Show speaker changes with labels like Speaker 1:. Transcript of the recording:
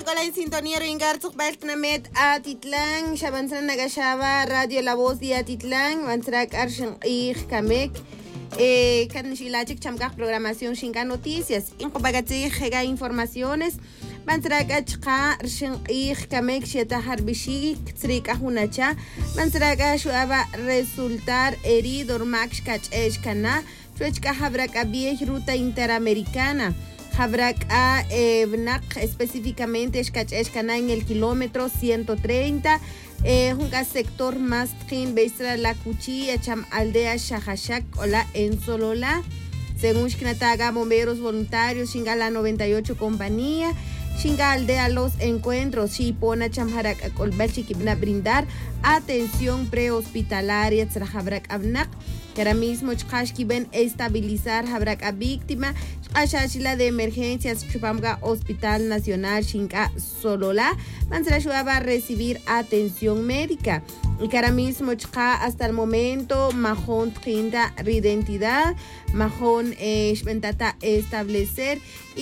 Speaker 1: Nicola en sintonía Ringartzuk Baltnamet Atitlán, Shabanzan Nagashaba, Radio La Voz de Atitlán, Banzrak Arshan Kamek, Kanishilachik Chamkaj Programación Shinka Noticias, Inkopagatzig Hega Informaciones, Banzrak Achka Arshan Kamek Sheta Harbishig, Tsrik Ahunacha, Banzrak Ashuaba resultar herido Max Kach Eshkana, Chuechka Habrak Abiej Ruta Interamericana. Habrak a Vnak específicamente Eshkana en el kilómetro 130, un sector más trin Beistra la Cuchilla, Cham Aldea Shahashak, Ola en Solola, según Shknataga Bomberos Voluntarios, Shingala 98 Compañía, Shinga Aldea Los Encuentros, Shipona Chamharak Kolbachi Kibna brindar atención prehospitalaria, Tzrahabrak Abnak. Que ahora mismo Chkashki ven estabilizar Habrak a víctima, Chkashashila de emergencias, Chupamga Hospital Nacional Shinka Solola, Mansrashua va a recibir atención médica. Y que ahora mismo Chka hasta el momento, Mahon Trinda identidad, Mahon Shventata establecer.